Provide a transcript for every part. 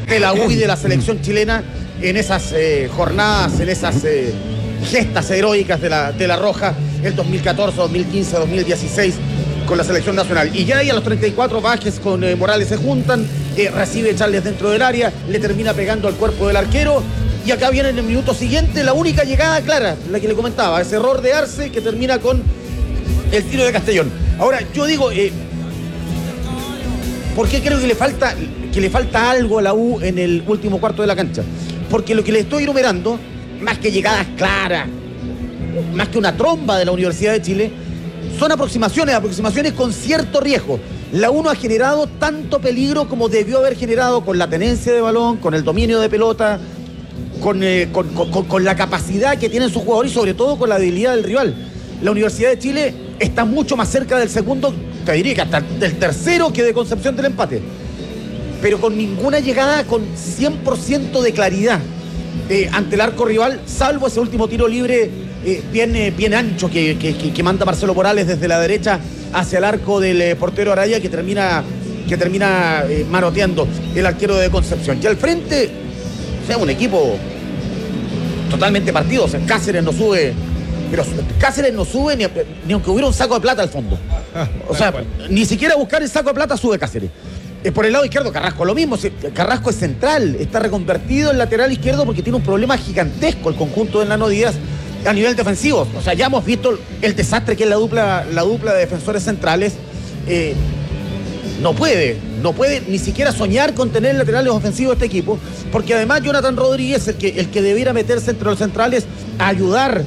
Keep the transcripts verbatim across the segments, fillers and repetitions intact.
de la U y de la selección chilena en esas eh, jornadas, en esas eh, gestas heroicas de la, de la Roja, el dos mil catorce, dos mil quince, dos mil dieciséis, con la selección nacional. Y ya ahí a los treinta y cuatro Vázquez con eh, Morales se juntan, eh, recibe Charles dentro del área, le termina pegando al cuerpo del arquero, y acá viene en el minuto siguiente la única llegada clara, la que le comentaba, ese error de Arce que termina con el tiro de Castellón. Ahora, yo digo, eh, ¿por qué creo que le falta, que le falta algo a la U en el último cuarto de la cancha? Porque lo que le estoy enumerando, más que llegadas claras, más que una tromba de la Universidad de Chile, son aproximaciones, aproximaciones con cierto riesgo. La U no ha generado tanto peligro como debió haber generado con la tenencia de balón, con el dominio de pelota, con, eh, con, con, con la capacidad que tienen sus jugadores y sobre todo con la debilidad del rival. La Universidad de Chile está mucho más cerca del segundo, te diría que hasta del tercero, que de Concepción del empate. Pero con ninguna llegada con cien por ciento de claridad eh, ante el arco rival, salvo ese último tiro libre eh, bien, eh, bien ancho que, que, que, que manda Marcelo Morales desde la derecha hacia el arco del eh, portero Araya, que termina, que termina eh, manoteando el arquero de Concepción. Y al frente, o sea, un equipo totalmente partido. O sea, Cáceres no sube, pero Cáceres no sube ni, ni aunque hubiera un saco de plata al fondo. O sea, ni siquiera buscar el saco de plata sube Cáceres. Eh, por el lado izquierdo, Carrasco lo mismo. Carrasco es central, está reconvertido en lateral izquierdo porque tiene un problema gigantesco el conjunto del Nano Díaz a nivel defensivo. O sea, ya hemos visto el desastre que es la dupla, la dupla de defensores centrales. Eh, no puede, no puede ni siquiera soñar con tener laterales ofensivos este equipo, porque además Jonathan Rodríguez, el que, el que debiera meterse entre los centrales a ayudar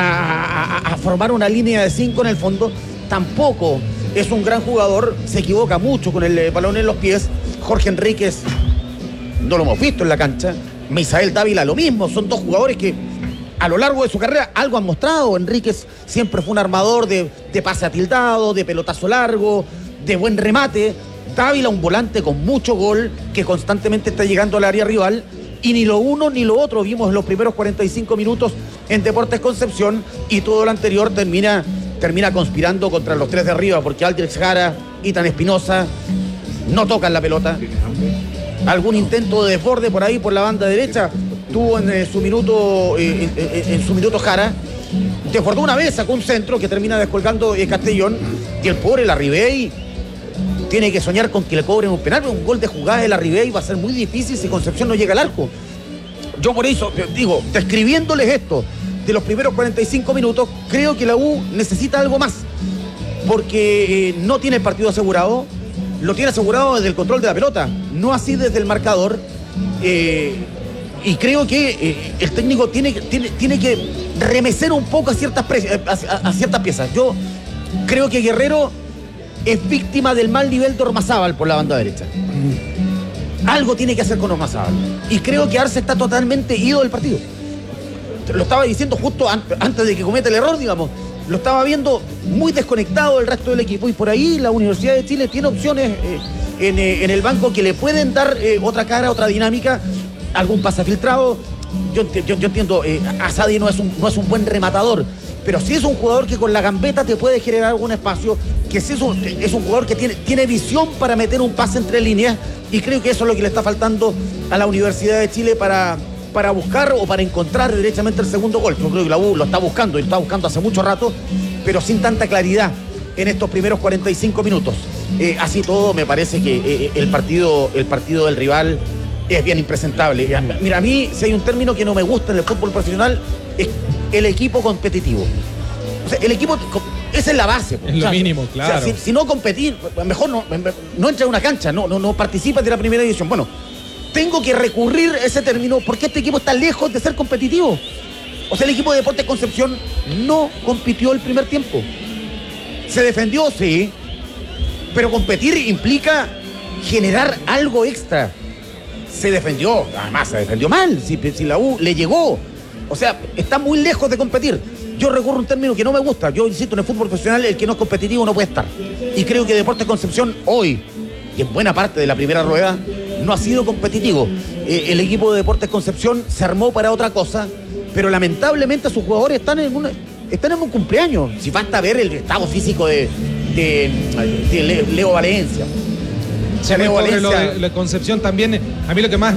a, a, a formar una línea de cinco en el fondo, tampoco es un gran jugador, se equivoca mucho con el balón en los pies. Jorge Enríquez no lo hemos visto en la cancha, Misael Dávila lo mismo, son dos jugadores que a lo largo de su carrera algo han mostrado. Enríquez siempre fue un armador de, de pase atildado, de pelotazo largo, de buen remate. Dávila un volante con mucho gol que constantemente está llegando al área rival, y ni lo uno ni lo otro vimos en los primeros cuarenta y cinco minutos en Deportes Concepción, y todo lo anterior termina, termina conspirando contra los tres de arriba, porque Aldrich Jara, Ethan Espinosa no tocan la pelota. Algún intento de desborde por ahí por la banda derecha tuvo en, eh, su minuto eh, en, en su minuto Jara. Desbordó una vez, sacó un centro que termina descolgando eh, Castellón, y el pobre Larribey tiene que soñar con que le cobren un penal. Un gol de jugada de Larribey va a ser muy difícil si Concepción no llega al arco. Yo por eso digo, describiéndoles esto de los primeros cuarenta y cinco minutos, creo que la U necesita algo más, porque eh, no tiene el partido asegurado, lo tiene asegurado desde el control de la pelota, no así desde el marcador, eh, y creo que eh, el técnico tiene, tiene, tiene que remecer un poco a ciertas, pre- a, a, a ciertas piezas. Yo creo que Guerrero es víctima del mal nivel de Ormazábal por la banda derecha. Algo tiene que hacer con Ormazábal, y creo que Arce está totalmente ido del partido. Lo estaba diciendo justo an- antes de que cometa el error, digamos. Lo estaba viendo muy desconectado del resto del equipo, y por ahí la Universidad de Chile tiene opciones eh, en, eh, en el banco que le pueden dar eh, otra cara, otra dinámica, algún pase filtrado. Yo, yo, yo entiendo, eh, Asadi no es, un, no es un buen rematador, pero sí es un jugador que con la gambeta te puede generar algún espacio, que sí es un, es un jugador que tiene, tiene visión para meter un pase entre líneas, y creo que eso es lo que le está faltando a la Universidad de Chile para, para buscar o para encontrar derechamente el segundo gol. Yo creo que la U lo está buscando, y lo está buscando hace mucho rato, pero sin tanta claridad en estos primeros cuarenta y cinco minutos. Eh, así todo, me parece que eh, el, partido, el partido del rival es bien impresentable. Mira, a mí, si hay un término que no me gusta en el fútbol profesional, es el equipo competitivo. O sea, el equipo, esa es la base. Es lo sea, mínimo, claro. O sea, si, si no competir, mejor no, no entra a una cancha, no, no, no participas de la primera división. Bueno, tengo que recurrir a ese término porque este equipo está lejos de ser competitivo. O sea, el equipo de Deportes Concepción no compitió el primer tiempo. Se defendió, sí, pero competir implica generar algo extra. Se defendió, además se defendió mal, si, si la U le llegó. O sea, está muy lejos de competir. Yo recurro a un término que no me gusta. Yo insisto, en el fútbol profesional el que no es competitivo no puede estar. Y creo que Deportes Concepción hoy, y en buena parte de la primera rueda, no ha sido competitivo. Eh, el equipo de Deportes Concepción se armó para otra cosa, pero lamentablemente sus jugadores están en, una, están en un cumpleaños. Si basta ver el estado físico de, de, de Leo Valencia. Se me ocurre lo de, lo de Concepción también. A mí lo que más